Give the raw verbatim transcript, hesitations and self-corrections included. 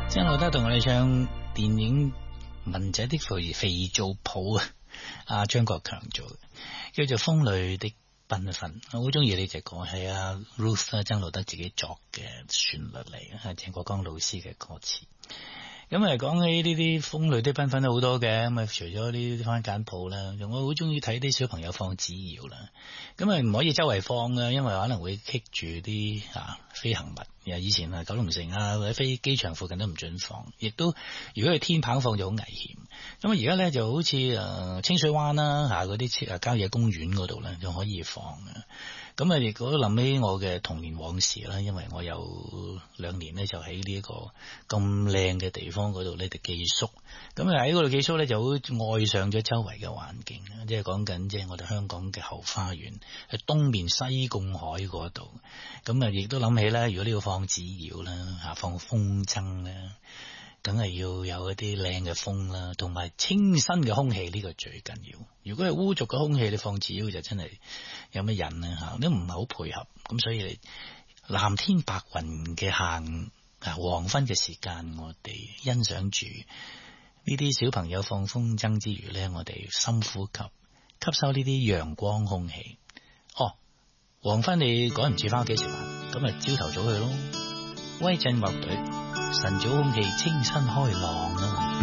張路德同我哋唱電影《文仔的肥肥皂泡》啊，阿張國強做嘅，叫做《風裏的繽紛》。我好中意呢隻歌，係阿 Ruth 啊張路德自己作嘅旋律嚟嘅，係鄭國江老師嘅歌詞。咁啊，講起呢啲風裏的繽紛都好多嘅，咁啊，除咗呢啲番梘泡啦，我好中意睇啲小朋友放紙鷂啦。咁啊，唔可以周圍放嘅，因為可能會棘住啲啊飛行物。以前啊，九龍城啊或者飛機場附近都唔准放，亦都如果係天棚放就好危險。咁啊，而家咧就好似誒清水灣啦嚇嗰啲誒郊野公園嗰度咧就可以放嘅。咁啊，亦都諗起我嘅童年往事啦，因為我有兩年咧就喺呢一個咁靚嘅地方嗰度咧就寄宿。咁啊喺嗰度寄宿咧就好愛上咗周圍嘅環境，即係講緊即係我哋香港嘅後花園喺東面西貢海嗰度。咁啊，亦都諗起咧，如果你要放紙鷂啦嚇，放風箏咧，梗係要有一啲靚嘅風啦，同埋清新嘅空氣，呢個最緊要。如果係污濁嘅空氣，你放紙鷂就真係有乜癮啊嚇，都唔係好配合。咁所以你藍天白雲嘅下午啊，黃昏嘅時間，我哋欣賞住呢啲小朋友放風箏之餘咧，我哋深呼吸，吸收呢啲陽光空氣。哦，黃昏你趕唔住翻屋企食飯，咁啊朝頭早去咯。威震樂隊，晨早空氣清新開朗啊！